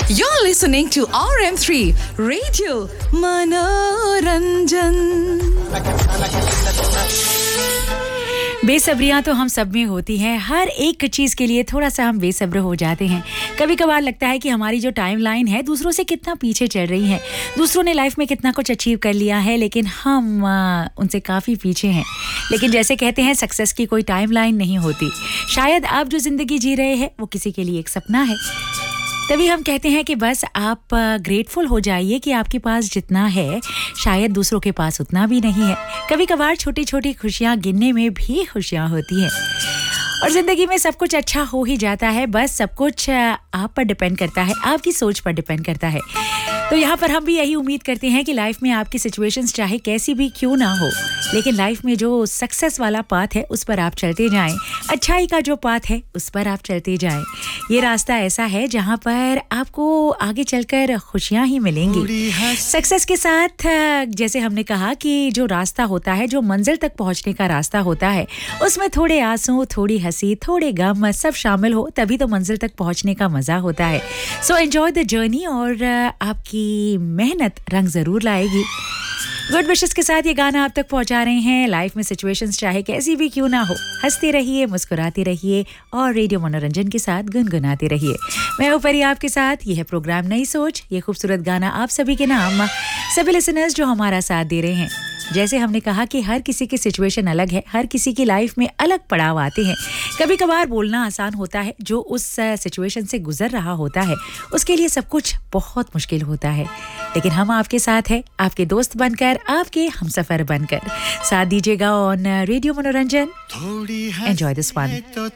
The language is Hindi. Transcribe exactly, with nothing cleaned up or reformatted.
You're listening to R M three Radio Manoranjan. बेसब्रियां तो हम सब में होती हैं, हर एक चीज़ के लिए थोड़ा सा हम बेसब्र हो जाते हैं। कभी कभार लगता है कि हमारी जो टाइम लाइन है दूसरों से कितना पीछे चल रही है, दूसरों ने लाइफ में कितना कुछ अचीव कर लिया है लेकिन हम आ, उनसे काफ़ी पीछे हैं। लेकिन जैसे कहते हैं सक्सेस की कोई टाइम लाइन नहीं होती। शायद आप जो ज़िंदगी जी रहे हैं वो किसी के लिए एक सपना है, तभी हम कहते हैं कि बस आप ग्रेटफुल हो जाइए कि आपके पास जितना है शायद दूसरों के पास उतना भी नहीं है। कभी कभार छोटी छोटी खुशियाँ गिनने में भी खुशियाँ होती हैं और ज़िंदगी में सब कुछ अच्छा हो ही जाता है। बस सब कुछ आप पर डिपेंड करता है, आपकी सोच पर डिपेंड करता है। तो यहाँ पर हम भी यही उम्मीद करते हैं कि लाइफ में आपकी सिचुएशंस चाहे कैसी भी क्यों ना हो, लेकिन लाइफ में जो सक्सेस वाला पाथ है उस पर आप चलते जाएं, अच्छाई का जो पाथ है उस पर आप चलते जाएं। ये रास्ता ऐसा है जहाँ पर आपको आगे चलकर खुशियाँ ही मिलेंगी। सक्सेस के साथ जैसे हमने कहा कि जो रास्ता होता है, जो मंजिल तक पहुँचने का रास्ता होता है, उसमें थोड़े आंसू, थोड़ी हंसी, थोड़े गम सब शामिल हो तभी तो मंजिल तक पहुँचने का मज़ा होता है। सो एंजॉय द जर्नी और आपकी मेहनत रंग ज़रूर लाएगी। गुड विशेस के साथ ये गाना आप तक पहुंचा रहे हैं। लाइफ में सिचुएशंस चाहे कैसी भी क्यों ना हो, हंसते रहिए, मुस्कुराते रहिए और रेडियो मनोरंजन के साथ गुनगुनाते रहिए। मैं हूं परी आपके साथ। ये है प्रोग्राम नई सोच। ये खूबसूरत गाना आप सभी के नाम, सभी लिसनर्स जो हमारा साथ दे रहे हैं। जैसे हमने कहा कि हर किसी की सिचुएशन अलग है, हर किसी की लाइफ में अलग पड़ाव आते हैं। कभी कभार बोलना आसान होता है, जो उस सिचुएशन से गुजर रहा होता है उसके लिए सब कुछ बहुत मुश्किल होता है, लेकिन हम आपके साथ हैं, आपके दोस्त बनकर, आपके हमसफर बनकर। साथ दीजिएगा ऑन रेडियो मनोरंजन। Enjoy this one.